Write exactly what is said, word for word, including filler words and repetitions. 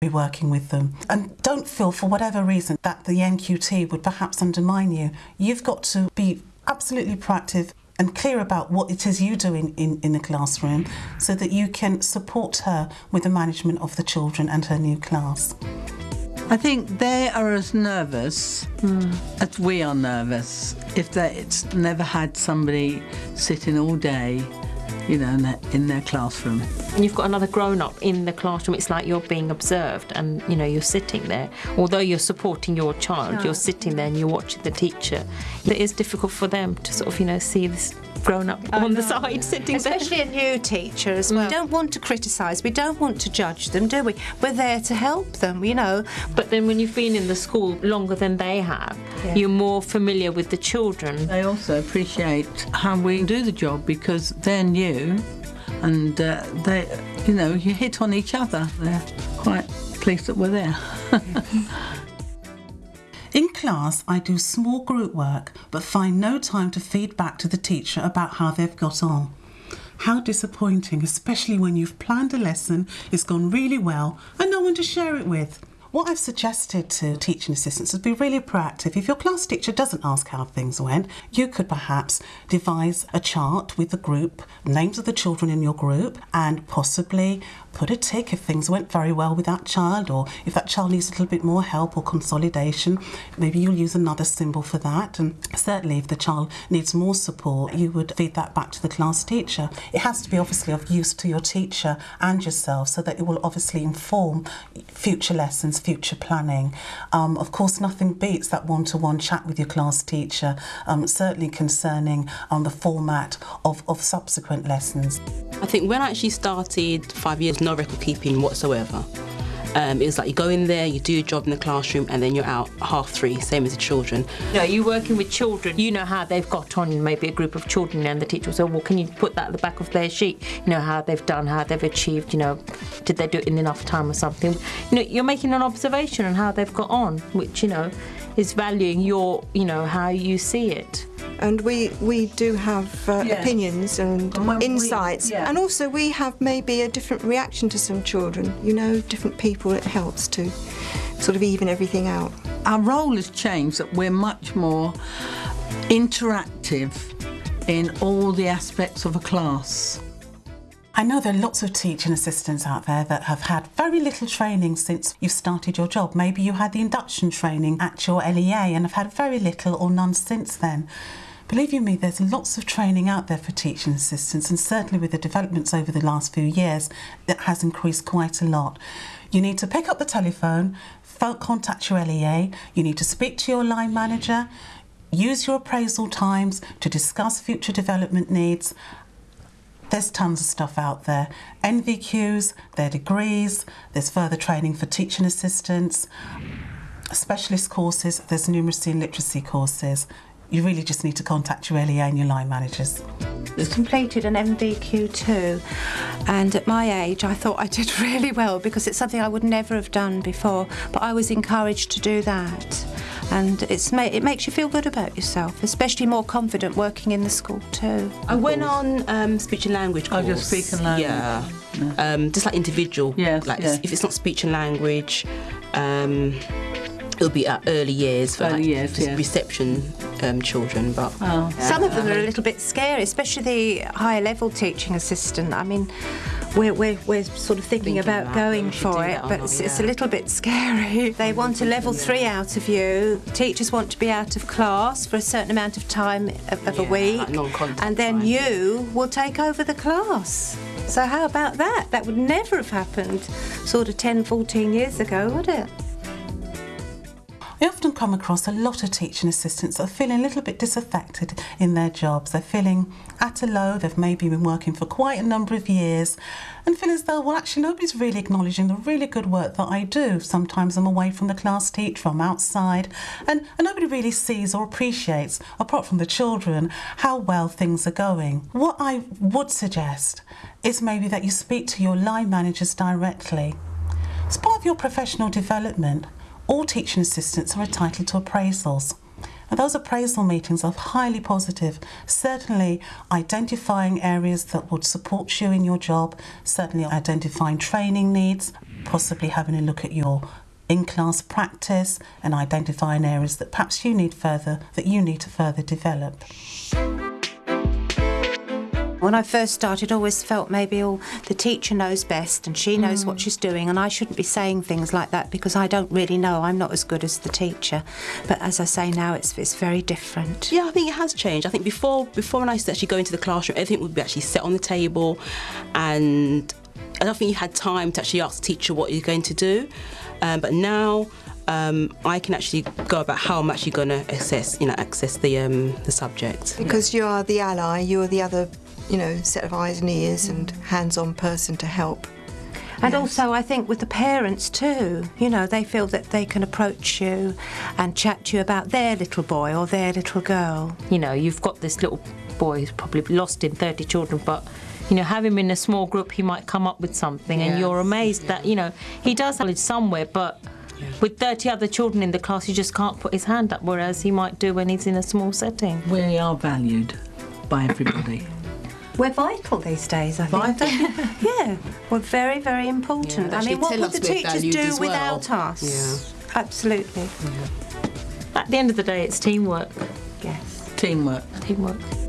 be working with them. And don't feel for whatever reason that the N Q T would perhaps undermine you. You've got to be absolutely proactive and clear about what it is you're doing in, in the classroom so that you can support her with the management of the children and her new class. I think they are as nervous mm. as we are nervous if it's never had somebody sitting all day, you know, in their, in their classroom. And you've got another grown-up in the classroom, it's like you're being observed and, you know, you're sitting there. Although you're supporting your child, yeah. you're sitting there and you're watching the teacher. It is difficult for them to sort of, you know, see this grown-up oh, on no. the side sitting Especially there. Especially a new teacher as well. We don't want to criticise, we don't want to judge them, do we? We're there to help them, you know. But then when you've been in the school longer than they have, yeah. you're more familiar with the children. They also appreciate how we do the job because they're new and uh, they, you know, you hit on each other. They're quite pleased that we're there. In class, I do small group work, but find no time to feed back to the teacher about how they've got on. How disappointing, especially when you've planned a lesson, it's gone really well, and no one to share it with. What I've suggested to teaching assistants is be really proactive. If your class teacher doesn't ask how things went, you could perhaps devise a chart with the group, names of the children in your group, and possibly put a tick if things went very well with that child, or if that child needs a little bit more help or consolidation, maybe you'll use another symbol for that. And certainly if the child needs more support, you would feed that back to the class teacher. It has to be obviously of use to your teacher and yourself so that it will obviously inform future lessons, future planning. Um, of course, nothing beats that one-to-one chat with your class teacher, um, certainly concerning um, the format of, of subsequent lessons. I think when I actually started five years, no record keeping whatsoever. Um, it was like you go in there, you do your job in the classroom, and then you're out half three, same as the children. You know, you're working with children, you know how they've got on, maybe a group of children, and the teacher will say, well, can you put that at the back of their sheet? You know, how they've done, how they've achieved, you know, did they do it in enough time or something? You know, you're making an observation on how they've got on, which, you know, is valuing your, you know, how you see it. And we, we do have uh, yeah. opinions and, and insights. We, yeah. And also we have maybe a different reaction to some children. You know, different people, it helps to sort of even everything out. Our role has changed, that we're much more interactive in all the aspects of a class. I know there are lots of teaching assistants out there that have had very little training since you've started your job. Maybe you had the induction training at your L E A and have had very little or none since then. Believe you me, there's lots of training out there for teaching assistants, and certainly with the developments over the last few years, it has increased quite a lot. You need to pick up the telephone, phone, contact your L E A, you need to speak to your line manager, use your appraisal times to discuss future development needs. There's tons of stuff out there. N V Qs, their degrees, there's further training for teaching assistants, specialist courses, there's numeracy and literacy courses. You really just need to contact your L E A and your line managers. I completed an N V Q too, and at my age I thought I did really well because it's something I would never have done before, but I was encouraged to do that. And it's it makes you feel good about yourself, especially more confident working in the school too. I went on um, speech and language course. Oh, just speech and language. Yeah, yeah. Um, just like individual. Yes, like yeah. if it's not speech and language, um, it'll be at early years for early like years, just yeah. reception um, children. But oh. yeah. Some of them are a little bit scary, especially the higher level teaching assistant. I mean, We're, we're, we're sort of thinking, thinking about, about going for it, but it's, yeah. it's a little bit scary. They want a level three out of you. Teachers want to be out of class for a certain amount of time of, of yeah, a week, like non-contact and then time. you will take over the class. So how about that? That would never have happened sort of ten, fourteen years ago, would it? I often come across a lot of teaching assistants that are feeling a little bit disaffected in their jobs. They're feeling at a low, they've maybe been working for quite a number of years and feel as though, well, actually nobody's really acknowledging the really good work that I do. Sometimes I'm away from the class teacher, I'm outside, and, and nobody really sees or appreciates, apart from the children, how well things are going. What I would suggest is maybe that you speak to your line managers directly. As part of your professional development, all teaching assistants are entitled to appraisals. And those appraisal meetings are highly positive, certainly identifying areas that would support you in your job, certainly identifying training needs, possibly having a look at your in-class practice and identifying areas that perhaps you need further, that you need to further develop. When I first started, I always felt maybe, oh, the teacher knows best and she knows mm. what she's doing, and I shouldn't be saying things like that because I don't really know. I'm not as good as the teacher. But as I say now, it's it's very different. Yeah, I think it has changed. I think before, before when I used to actually go into the classroom, everything would be actually set on the table, and I don't think you had time to actually ask the teacher what you're going to do. Um, but now, Um, I can actually go about how I'm actually going to access, you know, access the um, the subject. Because you are the ally, you're the other, you know, set of eyes and ears and hands-on person to help. And yes. also, I think with the parents too, you know, they feel that they can approach you and chat to you about their little boy or their little girl. You know, you've got this little boy who's probably lost in thirty children, but you know, have him in a small group, he might come up with something, yeah. and you're amazed yeah. that, you know, he does knowledge somewhere, but yeah. with thirty other children in the class, he just can't put his hand up, whereas he might do when he's in a small setting. We are valued by everybody. We're vital these days, I think. Vital? Yeah, we're very, very important. Yeah, I mean, what would the teachers do well. without us? Yeah. Absolutely. Yeah. At the end of the day, it's teamwork. Yes. Teamwork. Teamwork.